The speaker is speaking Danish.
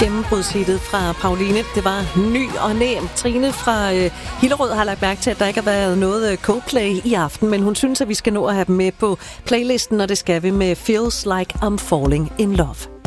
Gennembrudshittet fra Pauline, det var Ny og Nem. Trine fra Hillerød har lagt mærke til, at der ikke har været noget Coldplay i aften, men hun synes, at vi skal nå at have dem med på playlisten, og det skal vi med Feels Like I'm Falling in Love.